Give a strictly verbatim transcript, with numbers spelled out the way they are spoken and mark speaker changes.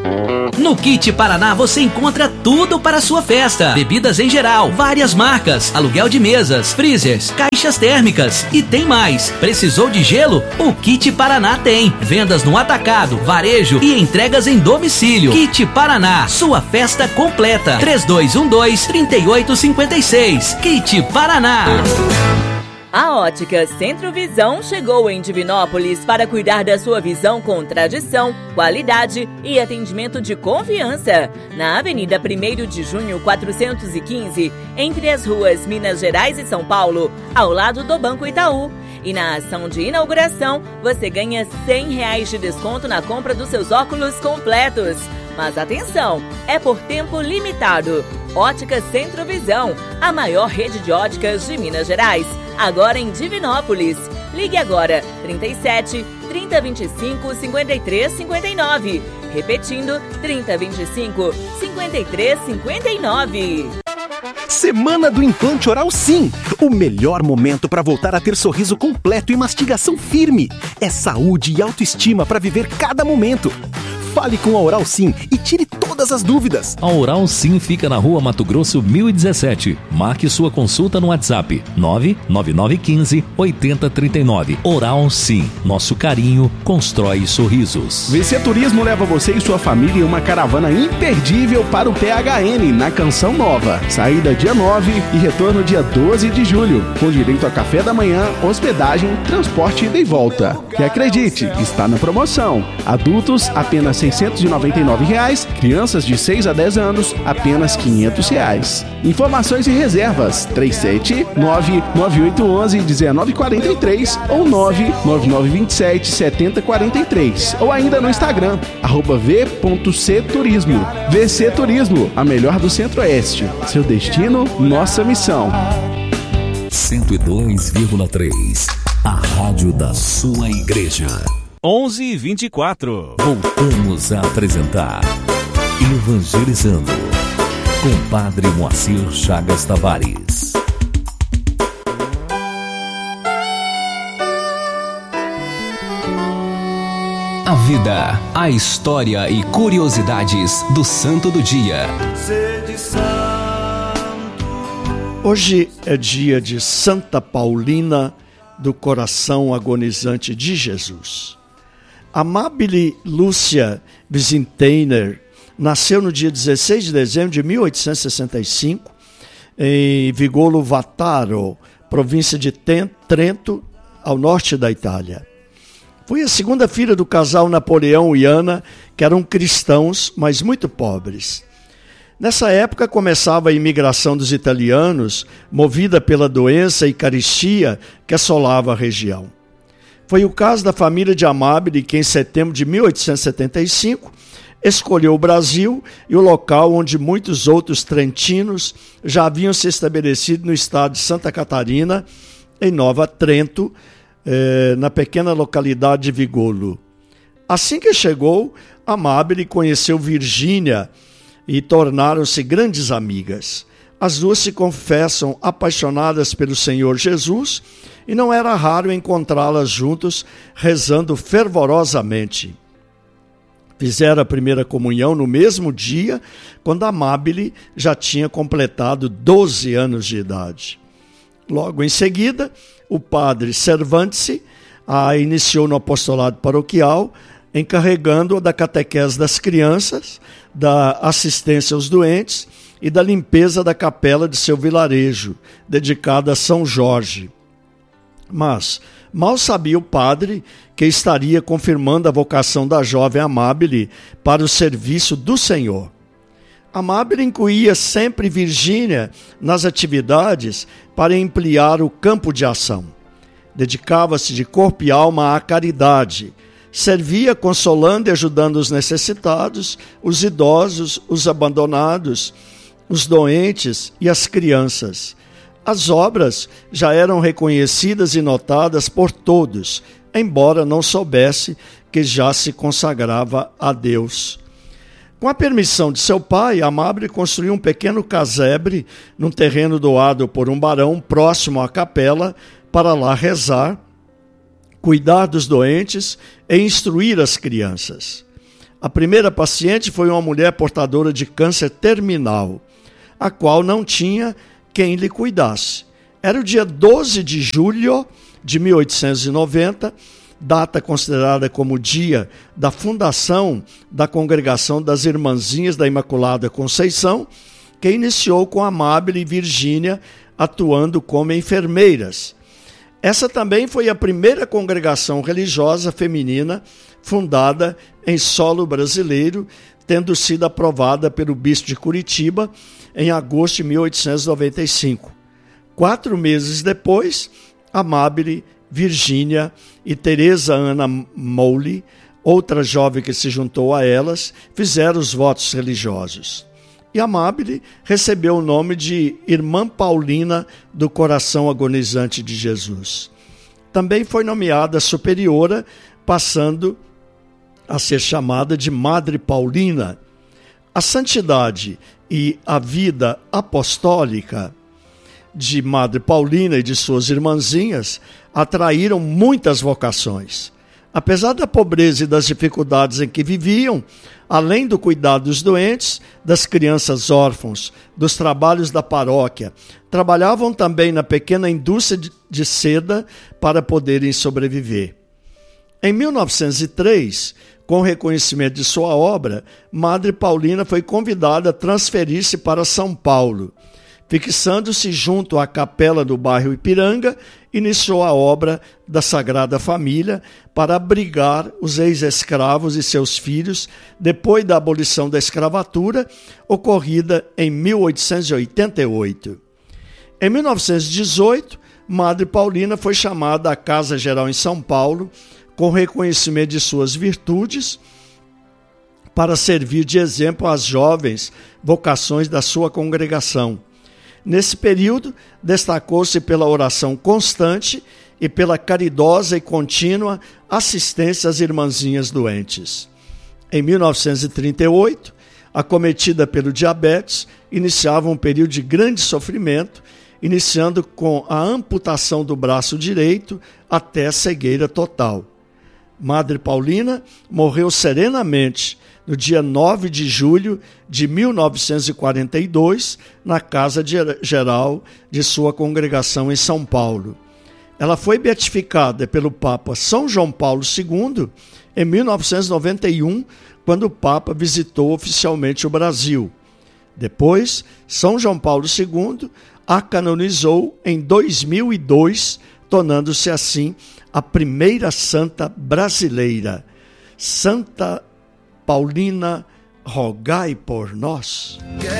Speaker 1: No Kit Paraná você encontra tudo para a sua festa. Bebidas em geral, várias marcas, aluguel de mesas, freezers, caixas térmicas e tem mais. Precisou de gelo? O Kit Paraná tem. Vendas no atacado, varejo e entregas em domicílio. Kit Paraná, sua festa completa. três dois um dois, três oito cinco seis. Kit Paraná.
Speaker 2: A Ótica Centro Visão chegou em Divinópolis para cuidar da sua visão com tradição, qualidade e atendimento de confiança. Na Avenida primeiro de junho quatrocentos e quinze, entre as ruas Minas Gerais e São Paulo, ao lado do Banco Itaú. E na ação de inauguração, você ganha cem reais de desconto na compra dos seus óculos completos. Mas atenção, é por tempo limitado. Ótica Centro Visão, a maior rede de óticas de Minas Gerais, agora em Divinópolis. Ligue agora, trinta e sete, trinta, vinte e cinco, cinquenta e três, cinquenta e nove. Repetindo, trinta, vinte e cinco, cinquenta e três, cinquenta e nove.
Speaker 3: Semana do Implante Oral Sim, o melhor momento para voltar a ter sorriso completo e mastigação firme. É saúde e autoestima para viver cada momento. Fale com a Oral Sim e tire todas as dúvidas.
Speaker 4: A Oral Sim fica na Rua Mato Grosso mil e dezessete. Marque sua consulta no WhatsApp nove nove nove um cinco, oito zero três nove. Oral Sim, nosso carinho constrói sorrisos.
Speaker 5: V C Turismo leva você e sua família em uma caravana imperdível para o P H N na Canção Nova. Saída dia nove e retorno dia doze de julho, com direito a café da manhã, hospedagem, transporte ida e volta. E acredite, está na promoção. Adultos apenas seiscentos e noventa e nove reais, crianças de seis a dez anos, apenas quinhentos reais. Informações e reservas três sete nove, nove oito um um, um nove quatro três ou nove nove nove dois sete, sete zero quatro três ou ainda no Instagram, arroba v ponto c turismo. V C Turismo, a melhor do Centro-Oeste. Seu destino, nossa missão.
Speaker 4: cento e dois vírgula três, a rádio da sua igreja.
Speaker 6: onze e vinte e quatro.
Speaker 4: Voltamos a apresentar Evangelizando com Padre Moacir Chagas Tavares.
Speaker 7: A vida, a história e curiosidades do Santo do Dia.
Speaker 8: Hoje é dia de Santa Paulina do Coração Agonizante de Jesus. Amabile Lúcia Byzantier nasceu no dia dezesseis de dezembro de mil oitocentos e sessenta e cinco em Vigolo Vataro, província de Trento, ao norte da Itália. Foi a segunda filha do casal Napoleão e Ana, que eram cristãos, mas muito pobres. Nessa época começava a imigração dos italianos, movida pela doença e carestia que assolava a região. Foi o caso da família de Amabile, que em setembro de mil oitocentos e setenta e cinco escolheu o Brasil e o local onde muitos outros trentinos já haviam se estabelecido no estado de Santa Catarina, em Nova Trento, eh, na pequena localidade de Vigolo. Assim que chegou, Amabile conheceu Virgínia e tornaram-se grandes amigas. As duas se confessam apaixonadas pelo Senhor Jesus e não era raro encontrá-las juntos rezando fervorosamente. Fizeram a primeira comunhão no mesmo dia, quando Amabile já tinha completado doze anos de idade. Logo em seguida, o padre Cervantes a iniciou no apostolado paroquial, encarregando-a da catequese das crianças, da assistência aos doentes e da limpeza da capela de seu vilarejo, dedicada a São Jorge. Mas mal sabia o padre que estaria confirmando a vocação da jovem Amabile para o serviço do Senhor. Amabile incluía sempre Virgínia nas atividades para ampliar o campo de ação. Dedicava-se de corpo e alma à caridade, servia consolando e ajudando os necessitados, os idosos, os abandonados, os doentes e as crianças. As obras já eram reconhecidas e notadas por todos, embora não soubesse que já se consagrava a Deus. Com a permissão de seu pai, Amabile construiu um pequeno casebre num terreno doado por um barão próximo à capela para lá rezar, cuidar dos doentes e instruir as crianças. A primeira paciente foi uma mulher portadora de câncer terminal, a qual não tinha quem lhe cuidasse. Era o dia doze de julho de mil oitocentos e noventa, data considerada como dia da fundação da Congregação das Irmãzinhas da Imaculada Conceição, que iniciou com Amábile e Virgínia atuando como enfermeiras. Essa também foi a primeira congregação religiosa feminina fundada em solo brasileiro, tendo sido aprovada pelo bispo de Curitiba em agosto de mil oitocentos e noventa e cinco. Quatro meses depois, Amábile, Virgínia e Teresa Ana Moule, outra jovem que se juntou a elas, fizeram os votos religiosos. E Amábile recebeu o nome de Irmã Paulina do Coração Agonizante de Jesus. Também foi nomeada superiora, passando a ser chamada de Madre Paulina. A santidade e a vida apostólica de Madre Paulina e de suas irmãzinhas atraíram muitas vocações. Apesar da pobreza e das dificuldades em que viviam, além do cuidado dos doentes, das crianças órfãos, dos trabalhos da paróquia, trabalhavam também na pequena indústria de seda para poderem sobreviver. Em mil novecentos e três, com o reconhecimento de sua obra, Madre Paulina foi convidada a transferir-se para São Paulo. Fixando-se junto à capela do bairro Ipiranga, iniciou a obra da Sagrada Família para abrigar os ex-escravos e seus filhos depois da abolição da escravatura, ocorrida em mil oitocentos e oitenta e oito. Em mil novecentos e dezoito, Madre Paulina foi chamada à Casa Geral em São Paulo, com reconhecimento de suas virtudes, para servir de exemplo às jovens vocações da sua congregação. Nesse período, destacou-se pela oração constante e pela caridosa e contínua assistência às irmãzinhas doentes. Em mil novecentos e trinta e oito, acometida pelo diabetes, iniciava um período de grande sofrimento, iniciando com a amputação do braço direito até a cegueira total. Madre Paulina morreu serenamente no dia nove de julho de mil novecentos e quarenta e dois, na Casa Geral de sua congregação em São Paulo. Ela foi beatificada pelo Papa São João Paulo segundo em mil novecentos e noventa e um, quando o Papa visitou oficialmente o Brasil. Depois, São João Paulo segundo a canonizou em dois mil e dois, tornando-se assim a primeira santa brasileira. Santa Paulina, rogai por nós.